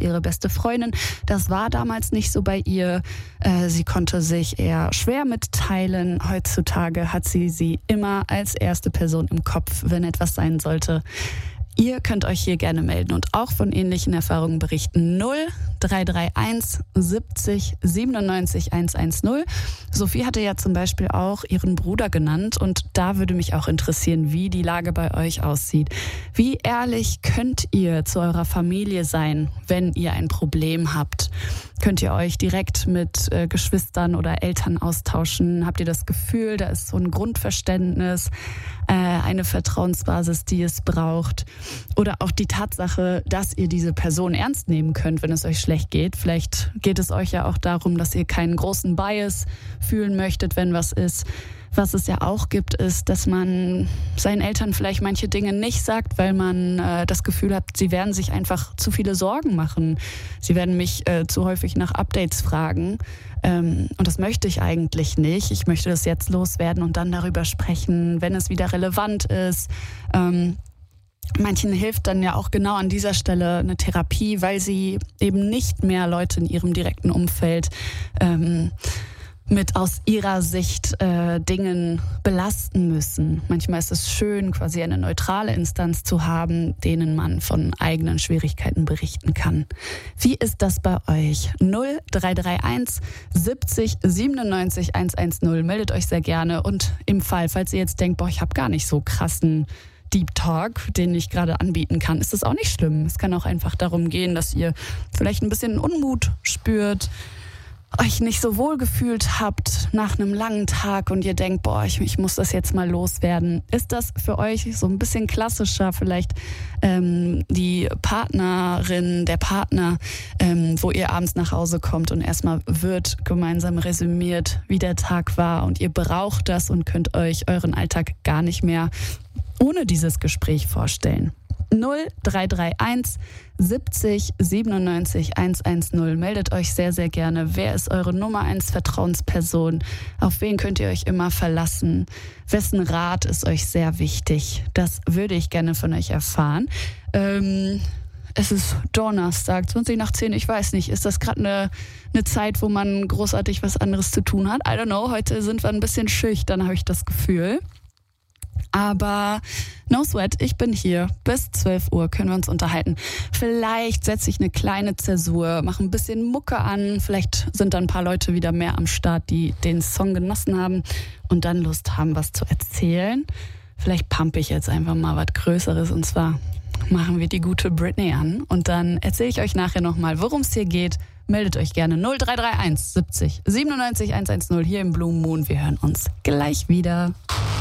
ihre beste Freundin. Das war damals nicht so bei ihr. Sie konnte sich eher schwer mitteilen. Heutzutage hat sie immer als erste Person im Kopf, wenn etwas sein sollte. Ihr könnt euch hier gerne melden und auch von ähnlichen Erfahrungen berichten. 0331 70 97 110. Sophie hatte ja zum Beispiel auch ihren Bruder genannt und da würde mich auch interessieren, wie die Lage bei euch aussieht. Wie ehrlich könnt ihr zu eurer Familie sein, wenn ihr ein Problem habt? Könnt ihr euch direkt mit Geschwistern oder Eltern austauschen? Habt ihr das Gefühl, da ist so ein Grundverständnis, eine Vertrauensbasis, die es braucht? Oder auch die Tatsache, dass ihr diese Person ernst nehmen könnt, wenn es euch schlecht geht. Vielleicht geht es euch ja auch darum, dass ihr keinen großen Bias fühlen möchtet, wenn was ist. Was es ja auch gibt, ist, dass man seinen Eltern vielleicht manche Dinge nicht sagt, weil man das Gefühl hat, sie werden sich einfach zu viele Sorgen machen. Sie werden mich zu häufig nach Updates fragen. Und das möchte ich eigentlich nicht. Ich möchte das jetzt loswerden und dann darüber sprechen, wenn es wieder relevant ist. Manchen hilft dann ja auch genau an dieser Stelle eine Therapie, weil sie eben nicht mehr Leute in ihrem direkten Umfeld mit aus ihrer Sicht Dingen belasten müssen. Manchmal ist es schön, quasi eine neutrale Instanz zu haben, denen man von eigenen Schwierigkeiten berichten kann. Wie ist das bei euch? 0331 70 97 110. Meldet euch sehr gerne. Und im Fall, falls ihr jetzt denkt, ich habe gar nicht so krassen Deep Talk, den ich gerade anbieten kann, ist das auch nicht schlimm. Es kann auch einfach darum gehen, dass ihr vielleicht ein bisschen Unmut spürt, euch nicht so wohl gefühlt habt nach einem langen Tag und ihr denkt, ich muss das jetzt mal loswerden. Ist das für euch so ein bisschen klassischer, vielleicht die Partnerin, der Partner, wo ihr abends nach Hause kommt und erstmal wird gemeinsam resümiert, wie der Tag war und ihr braucht das und könnt euch euren Alltag gar nicht mehr ohne dieses Gespräch vorstellen? 0331 70 97 110. Meldet euch sehr, sehr gerne. Wer ist eure Nummer 1 Vertrauensperson? Auf wen könnt ihr euch immer verlassen? Wessen Rat ist euch sehr wichtig? Das würde ich gerne von euch erfahren. Es ist Donnerstag, 20 nach 10, ich weiß nicht. Ist das gerade eine Zeit, wo man großartig was anderes zu tun hat? I don't know, heute sind wir ein bisschen schüchtern, habe ich das Gefühl. Aber no sweat, ich bin hier. Bis 12 Uhr können wir uns unterhalten. Vielleicht setze ich eine kleine Zäsur, mache ein bisschen Mucke an. Vielleicht sind da ein paar Leute wieder mehr am Start, die den Song genossen haben und dann Lust haben, was zu erzählen. Vielleicht pumpe ich jetzt einfach mal was Größeres und zwar machen wir die gute Britney an und dann erzähle ich euch nachher nochmal, worum es hier geht. Meldet euch gerne 0331 70 97 110 hier im Blue Moon. Wir hören uns gleich wieder.